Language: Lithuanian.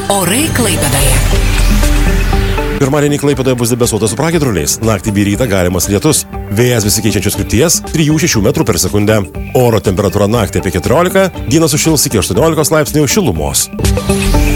Orai Klaipėdoje. Pirmadienį Klaipėdoje bus debesuota su pragiedruliais. Naktį bei rytą galimas lietus. Vėjas besikeičiančios krypties 3-6 metrų per sekundę. Oro temperatūra naktį apie 14, dieną sušils iki 18 laipsnių šilumos.